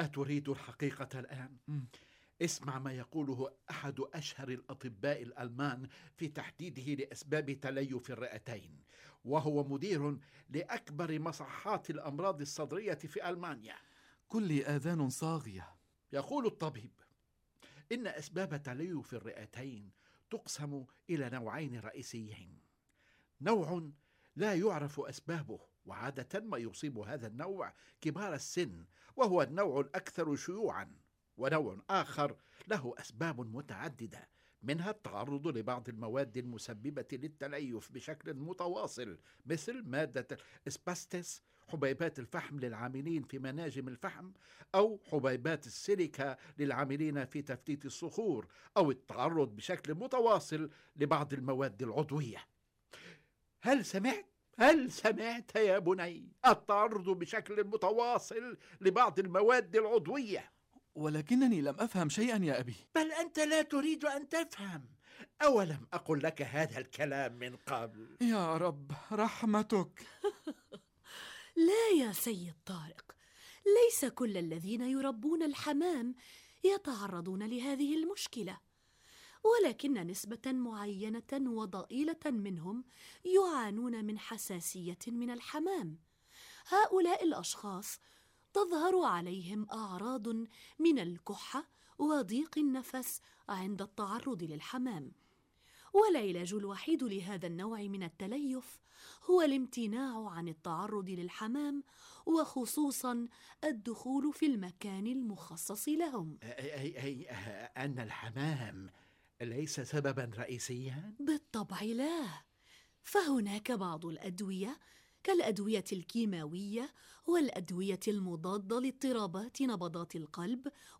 أتريد الحقيقة الآن؟ اسمع ما يقوله أحد أشهر الأطباء الألمان في تحديده لأسباب تليف الرئتين، وهو مدير لأكبر مصحات الأمراض الصدرية في ألمانيا. كل آذان صاغية. يقول الطبيب إن أسباب تليف الرئتين تقسم إلى نوعين رئيسيين. نوع لا يعرف أسبابه، وعادة ما يصيب هذا النوع كبار السن، وهو النوع الأكثر شيوعا. ونوع آخر له أسباب متعددة، منها التعرض لبعض المواد المسببة للتليف بشكل متواصل، مثل مادة الاسبستس، حبيبات الفحم للعاملين في مناجم الفحم، أو حبيبات السيليكا للعاملين في تفتيت الصخور، أو التعرض بشكل متواصل لبعض المواد العضوية. هل سمعت يا بني؟ التعرض بشكل متواصل لبعض المواد العضوية. ولكنني لم أفهم شيئا يا أبي. بل أنت لا تريد أن تفهم. أولم أقل لك هذا الكلام من قبل؟ يا رب رحمتك. لا يا سيد طارق، ليس كل الذين يربون الحمام يتعرضون لهذه المشكلة، ولكن نسبة معينة وضئيلة منهم يعانون من حساسية من الحمام. هؤلاء الأشخاص تظهر عليهم أعراض من الكحة وضيق النفس عند التعرض للحمام، والعلاج الوحيد لهذا النوع من التليف هو الامتناع عن التعرض للحمام، وخصوصا الدخول في المكان المخصص لهم. أن الحمام ليس سببا رئيسيا؟ بالطبع لا، فهناك بعض الأدوية كالأدوية الكيماوية والأدوية المضادة لاضطرابات نبضات القلب